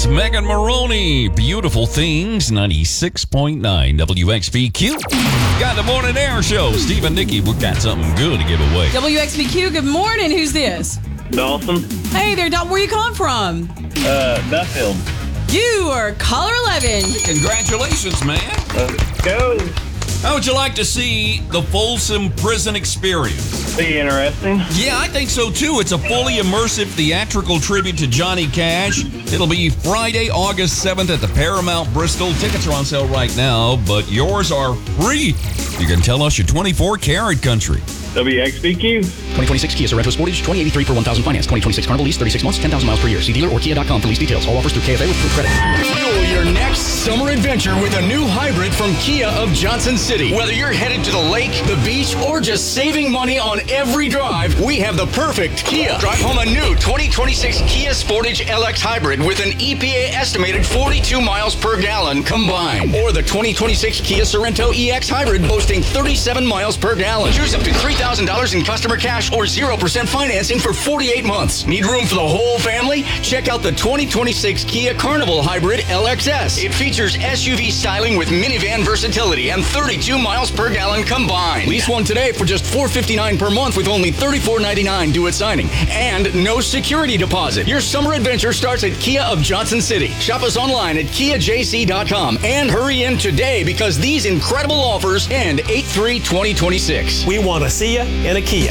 It's Megan Maroney. Beautiful Things, 96.9 WXBQ. Got the Morning Air Show. Steve and Nikki, we've got something good to give away. WXBQ, good morning. Who's this? Dawson. Hey there, Dalton. Where you calling from? Duffield. You are caller 11. Congratulations, man. Let's go. How would you like to see the Folsom Prison Experience? Be interesting. Yeah, I think so too. It's a fully immersive theatrical tribute to Johnny Cash. It'll be Friday, August 7th at the Paramount Bristol. Tickets are on sale right now, but yours are free. You can tell us your 24 karat country. WXBQ. 2026 Kia Sorento Sportage, 2083 per 1,000 finance. 2026 Carnival lease, 36 months, 10,000 miles per year. See dealer or kia.com for lease details. All offers through KFA with credit. Fuel your next summer adventure with a new hybrid from Kia of Johnson City. Whether you're headed to the lake, the beach, or just saving money on every drive, we have the perfect Kia. Drive home a new 2026 Kia Sportage LX Hybrid with an EPA estimated 42 miles per gallon combined. Or the 2026 Kia Sorento EX Hybrid boasting 37 miles per gallon. Choose up to $3,000 in customer cash or 0% financing for 48 months. Need room for the whole family? Check out the 2026 Kia Carnival Hybrid LXS. It features SUV styling with minivan versatility and 32 miles per gallon combined. Lease one today for just $459 per month with only $34.99 due at signing and no security deposit. Your summer adventure starts at Kia of Johnson City. Shop us online at KiaJC.com and hurry in today because these incredible offers end 8/3/2026. We want to see you in a Kia.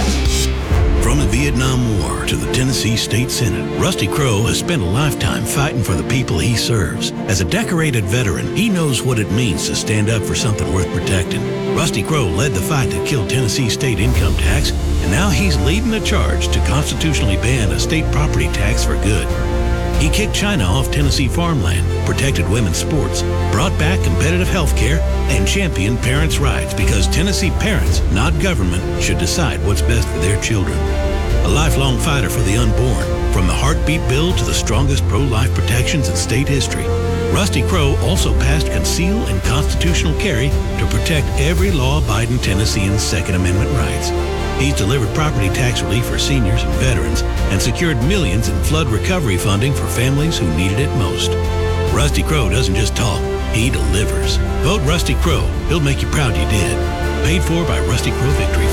From the Vietnam War to the Tennessee State Senate, Rusty Crowe has spent a lifetime fighting for the people he serves. As a decorated veteran, he knows what it means to stand up for something worth protecting. Rusty Crowe led the fight that killed Tennessee state income tax, and now he's leading the charge to constitutionally ban a state property tax for good. He kicked China off Tennessee farmland, protected women's sports, brought back competitive health care, and championed parents' rights because Tennessee parents, not government, should decide what's best for their children. A lifelong fighter for the unborn, from the heartbeat bill to the strongest pro-life protections in state history, Rusty Crowe also passed conceal and constitutional carry to protect every law-abiding Tennessean's Second Amendment rights. He's delivered property tax relief for seniors and veterans and secured millions in flood recovery funding for families who needed it most. Rusty Crowe doesn't just talk, he delivers. Vote Rusty Crowe. He'll make you proud you did. Paid for by Rusty Crowe Victory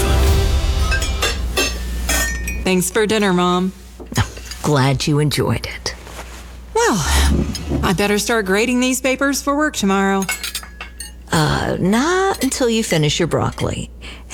Fund. Thanks for dinner, Mom. Glad you enjoyed it. Well, I better start grading these papers for work tomorrow. Not until you finish your broccoli.